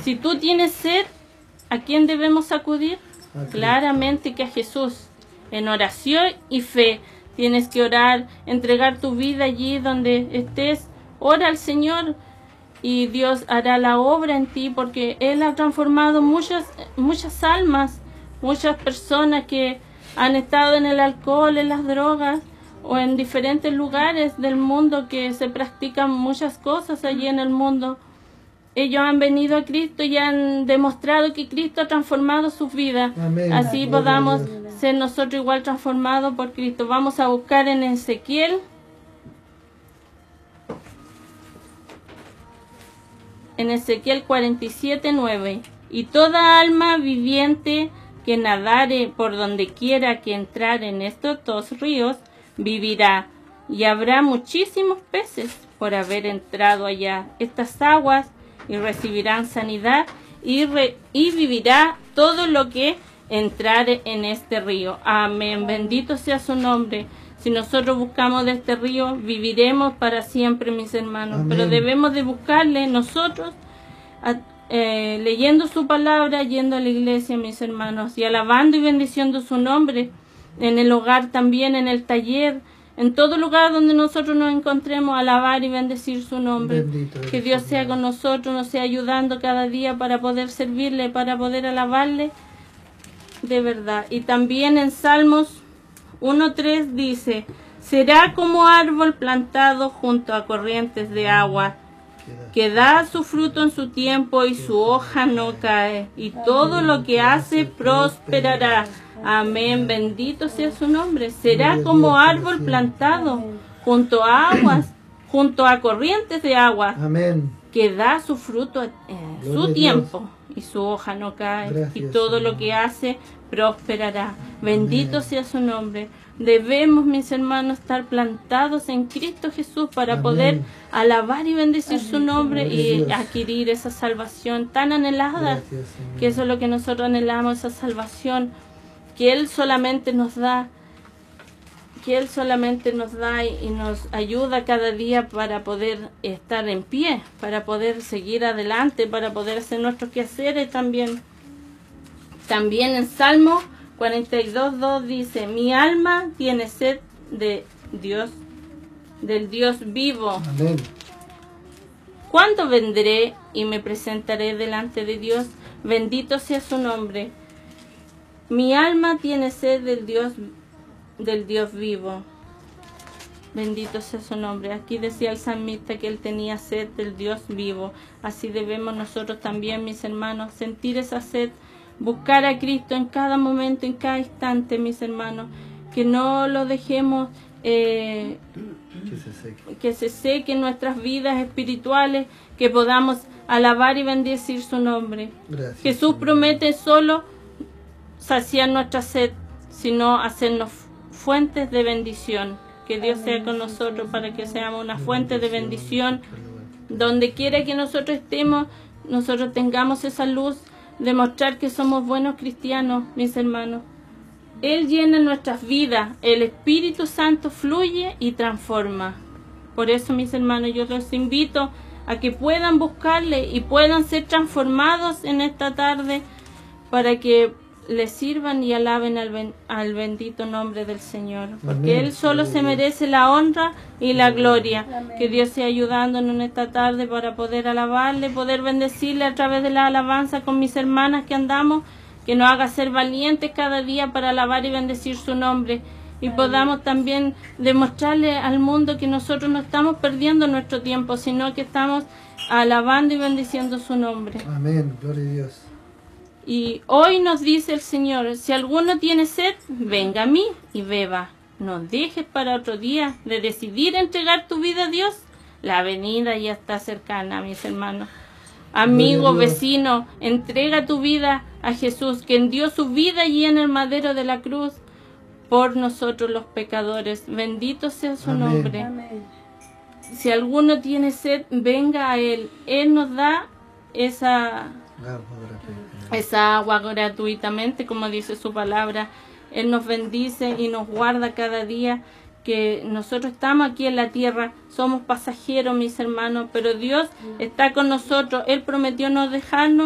Si tú tienes sed, ¿a quién debemos acudir? Claramente que a Jesús. En oración y fe tienes que orar, entregar tu vida allí donde estés. Ora al Señor y Dios hará la obra en ti, porque Él ha transformado muchas almas, muchas personas que han estado en el alcohol, en las drogas o en diferentes lugares del mundo que se practican muchas cosas allí en el mundo. Ellos han venido a Cristo y han demostrado que Cristo ha transformado sus vidas. Amén. Así podamos ser nosotros igual transformados por Cristo. Vamos a buscar en Ezequiel. En Ezequiel 47:9. Y toda alma viviente que nadare por donde quiera que entrar en estos dos ríos, vivirá. Y habrá muchísimos peces por haber entrado allá. Estas aguas y recibirán sanidad y vivirá todo lo que entrare en este río. Amén. Bendito sea su nombre. Si nosotros buscamos de este río, viviremos para siempre, mis hermanos. Amén. Pero debemos de buscarle nosotros, leyendo su palabra, yendo a la iglesia, mis hermanos, y alabando y bendiciendo su nombre, en el hogar también, en el taller, en todo lugar donde nosotros nos encontremos, alabar y bendecir su nombre. Que Dios sea con nosotros, nos sea ayudando cada día para poder servirle, para poder alabarle de verdad. Y también en Salmos 1:3 dice: será como árbol plantado junto a corrientes de agua, que da su fruto en su tiempo y su hoja no cae, y todo lo que hace prosperará. Amén, bendito sea su nombre. Será como árbol plantado junto a aguas, junto a corrientes de agua. Amén. Que da su fruto en su tiempo y su hoja no cae. Gracias, y todo Señor. lo que hace prosperará. Bendito sea su nombre. Debemos, mis hermanos, estar plantados en Cristo Jesús para Amén. poder alabar y bendecir su nombre Gloria a y Dios. adquirir esa salvación tan anhelada. Gracias, Señor. Que eso es lo que nosotros anhelamos, esa salvación que Él solamente nos da, y nos ayuda cada día para poder estar en pie, para poder seguir adelante, para poder hacer nuestros quehaceres también. También en Salmo 42:2 dice: mi alma tiene sed de Dios, del Dios vivo. Amén. ¿Cuándo vendré y me presentaré delante de Dios? Bendito sea su nombre. Mi alma tiene sed del Dios vivo. Bendito sea su nombre. Aquí decía el salmista que él tenía sed del Dios vivo. Así debemos nosotros también, mis hermanos, sentir esa sed, buscar a Cristo en cada momento, en cada instante, mis hermanos. Que no lo dejemos Que se seque. que se sequen nuestras vidas espirituales, que podamos alabar y bendecir su nombre. Gracias, Jesús Señor. promete solo saciar nuestra sed, sino hacernos fuentes de bendición. Que Dios sea con nosotros para que seamos una fuente de bendición. Donde quiera que nosotros estemos, nosotros tengamos esa luz, demostrar que somos buenos cristianos, mis hermanos. Él llena nuestras vidas, el Espíritu Santo fluye y transforma. Por eso, mis hermanos, yo los invito a que puedan buscarle y puedan ser transformados en esta tarde para que le sirvan y alaben al bendito nombre del Señor. Porque Amén. Él solo se merece la honra y la gloria. Que Dios sea ayudándonos en esta tarde para poder alabarle, poder bendecirle a través de la alabanza con mis hermanas que andamos. Que nos haga ser valientes cada día para alabar y bendecir su nombre. Y podamos también demostrarle al mundo que nosotros no estamos perdiendo nuestro tiempo, sino que estamos alabando y bendiciendo su nombre. Amén. Gloria a Dios. Y hoy nos dice el Señor: si alguno tiene sed, venga a mí y beba. No dejes para otro día de decidir entregar tu vida a Dios. La venida ya está cercana, mis hermanos. Amigo, Gloria a Dios. vecino, entrega tu vida a Jesús, quien dio su vida allí en el madero de la cruz por nosotros los pecadores. Bendito sea su Amén. nombre. Amén. Si alguno tiene sed, venga a Él. Él nos da esa agua gratuitamente, como dice su palabra. Él nos bendice y nos guarda cada día. Que nosotros estamos aquí en la tierra, somos pasajeros, mis hermanos, pero Dios está con nosotros. Él prometió no dejarnos